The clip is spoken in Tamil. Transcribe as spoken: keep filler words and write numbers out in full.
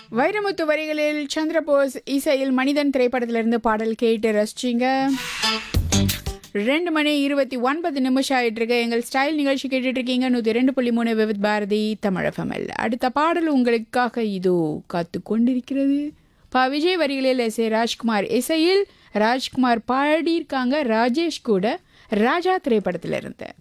வைரமுத்து வரிகளில் சந்திரபோஸ் இசையில் மனிதன் திரைப்படத்திலிருந்து பாடல் கேட்டு ரசிச்சிங்க. ரெண்டு மணி இருபத்தி ஒன்பது நிமிஷம் ஆயிட்டு இருக்கு. எங்கள் ஸ்டைல் நிகழ்ச்சி கேட்டுட்டு இருக்கீங்க நூற்றி ரெண்டு புள்ளி மூணு விவித் பாரதி தமிழகமில். அடுத்த பாடல் உங்களுக்காக இதோ காத்து கொண்டிருக்கிறது. பா விஜய் வரிகளில் எஸ் ஏ ராஜ்குமார் இசையில் ராஜ்குமார் பாடியிருக்காங்க ராஜேஷ் கூட ராஜா திரைப்படத்திலிருந்து.